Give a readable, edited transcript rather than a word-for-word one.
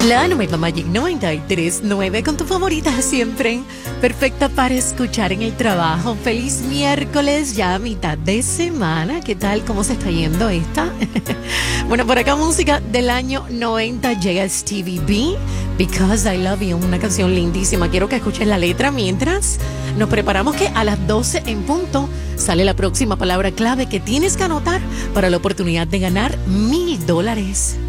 La nueva Magic 93.9 con tu favorita siempre, perfecta para escuchar en el trabajo. Feliz miércoles, ya a mitad de semana. ¿Qué tal? ¿Cómo se está yendo esta? Bueno, por acá música del año 90 llega Stevie B, Because I Love You, una canción lindísima. Quiero que escuches la letra mientras nos preparamos que a las 12 en punto sale la próxima palabra clave que tienes que anotar para la oportunidad de ganar $1,000.